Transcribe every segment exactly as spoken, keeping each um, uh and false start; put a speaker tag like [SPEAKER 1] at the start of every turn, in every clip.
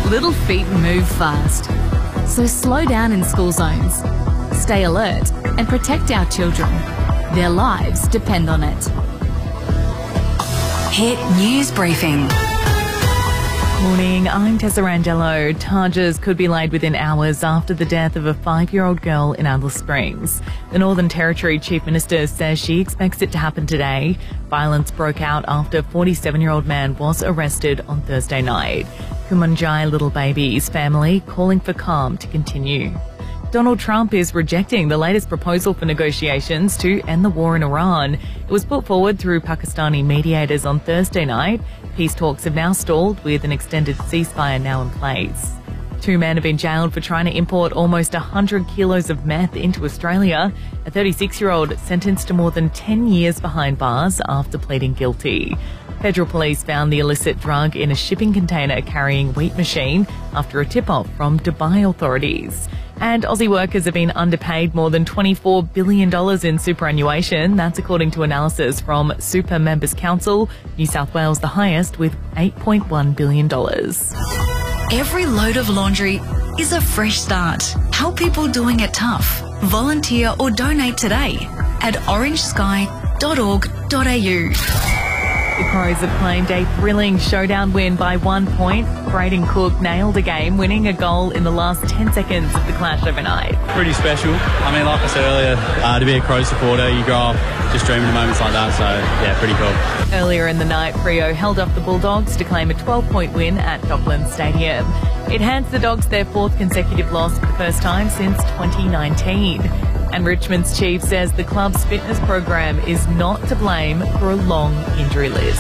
[SPEAKER 1] Little feet move fast. So slow down in school zones. Stay alert and protect our children. Their lives depend on it.
[SPEAKER 2] Hit News Briefing.
[SPEAKER 3] Morning, I'm Tessa Rangelo. Charges could be laid within hours after the death of a five-year-old girl in Alice Springs. The Northern Territory Chief Minister says she expects it to happen today. Violence broke out after a forty-seven-year-old man was arrested on Thursday night. Kumanjai Little Baby's family calling for calm to continue. Donald Trump is rejecting the latest proposal for negotiations to end the war in Iran. It was put forward through Pakistani mediators on Thursday night. Peace talks have now stalled with an extended ceasefire now in place. Two men have been jailed for trying to import almost one hundred kilos of meth into Australia. A thirty-six-year-old sentenced to more than ten years behind bars after pleading guilty. Federal police found the illicit drug in a shipping container carrying wheat machine after a tip-off from Dubai authorities. And Aussie workers have been underpaid more than twenty-four billion dollars in superannuation. That's according to analysis from Super Members Council. New South Wales the highest with eight point one billion dollars.
[SPEAKER 2] Every load of laundry is a fresh start. Help people doing it tough. Volunteer or donate today at orange sky dot org dot a u.
[SPEAKER 3] The Crows have claimed a thrilling showdown win by one point. Braden Cook nailed a game, winning a goal in the last ten seconds of the clash overnight.
[SPEAKER 4] Pretty special. I mean, like I said earlier, uh, to be a Crows supporter, you grow up just dreaming of moments like that, so yeah, pretty cool.
[SPEAKER 3] Earlier in the night, Freo held off the Bulldogs to claim a twelve-point win at Docklands Stadium. It hands the Dogs their fourth consecutive loss for the first time since twenty nineteen. And Richmond's chief says the club's fitness program is not to blame for a long injury list.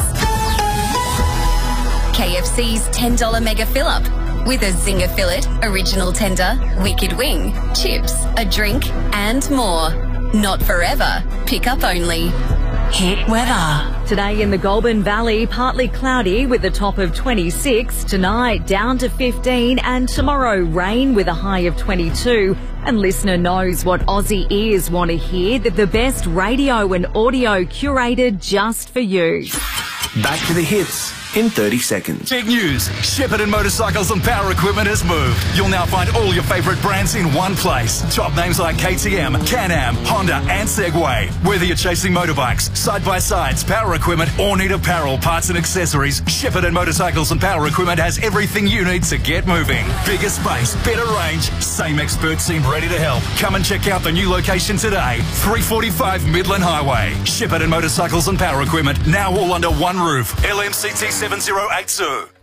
[SPEAKER 5] K F C's ten dollar mega fill-up with a zinger fillet, original tender, wicked wing, chips, a drink and more. Not forever. Pick up only.
[SPEAKER 2] Hit weather.
[SPEAKER 6] Today in the Goulburn Valley, partly cloudy with a top of twenty-six. Tonight, down to fifteen. And tomorrow, rain with a high of twenty-two. And listener knows what Aussie ears want to hear, that the best radio and audio curated just for you.
[SPEAKER 7] Back to the hits in thirty seconds.
[SPEAKER 8] Big news. Shepparton Motorcycles and Power Equipment has moved. You'll now find all your favourite brands in one place. Top names like K T M, Can-Am, Honda and Segway. Whether you're chasing motorbikes, side-by-sides, power equipment or need apparel, parts and accessories, Shepparton Motorcycles and Power Equipment has everything you need to get moving. Bigger space, better range, same expert team ready to help. Come and check out the new location today. three forty-five Midland Highway. Shepparton Motorcycles and Power Equipment, now all under one roof. L M C T seven zero eight two.